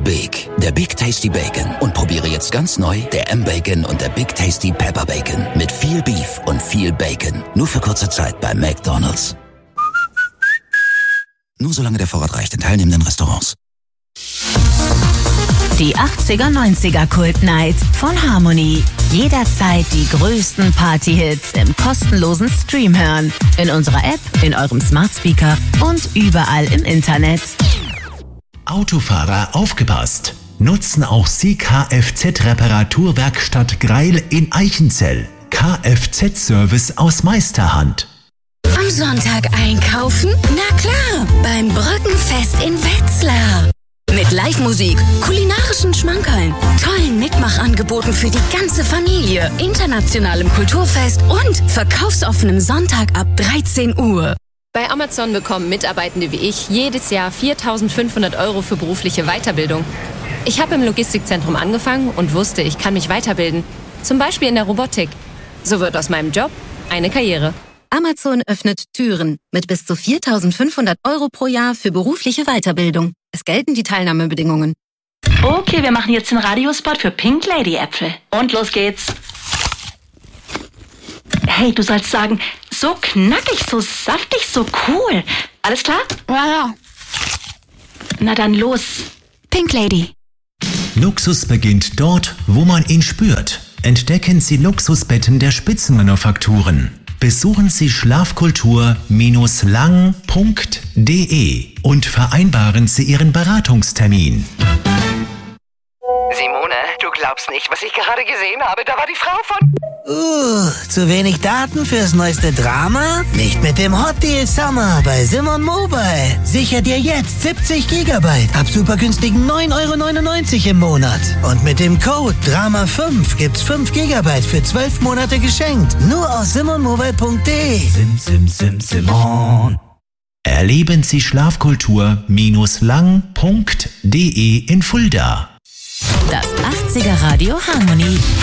Big. Der Big Tasty Bacon. Und probiere jetzt ganz neu der M-Bacon und der Big Tasty Pepper Bacon. Mit viel Beef und viel Bacon. Nur für kurze Zeit bei McDonald's. Nur solange der Vorrat reicht in teilnehmenden Restaurants. Die 80er-90er Kult Night von Harmony. Jederzeit die größten Party-Hits im kostenlosen Stream hören. In unserer App, in eurem Smart Speaker und überall im Internet. Autofahrer aufgepasst! Nutzen auch Sie Kfz-Reparaturwerkstatt Greil in Eichenzell. Kfz-Service aus Meisterhand. Am Sonntag einkaufen? Na klar, beim Brückenfest in Wetzlar. Mit Live-Musik, kulinarischen Schmankerln, tollen Mitmachangeboten für die ganze Familie, internationalem Kulturfest und verkaufsoffenem Sonntag ab 13 Uhr. Bei Amazon bekommen Mitarbeitende wie ich jedes Jahr 4.500 € für berufliche Weiterbildung. Ich habe im Logistikzentrum angefangen und wusste, ich kann mich weiterbilden. Zum Beispiel in der Robotik. So wird aus meinem Job eine Karriere. Amazon öffnet Türen mit bis zu 4.500 € pro Jahr für berufliche Weiterbildung. Es gelten die Teilnahmebedingungen. Okay, wir machen jetzt den Radiospot für Pink Lady Äpfel. Und los geht's. Hey, du sollst sagen, so knackig, so saftig, so cool. Alles klar? Ja. Na dann los. Pink Lady. Luxus beginnt dort, wo man ihn spürt. Entdecken Sie Luxusbetten der Spitzenmanufakturen. Besuchen Sie schlafkultur-lang.de und vereinbaren Sie Ihren Beratungstermin. Simone, du glaubst nicht, was ich gerade gesehen habe. Da war die Frau von... Zu wenig Daten fürs neueste Drama? Nicht mit dem Hot Deal Summer bei Simon Mobile. Sicher dir jetzt 70 GB ab super günstigen 9,99 € im Monat. Und mit dem Code DRAMA5 gibt's 5 GB für 12 Monate geschenkt. Nur aus simonmobile.de. Simon. Erleben Sie Schlafkultur-lang.de in Fulda. Das 80er Radio Harmony.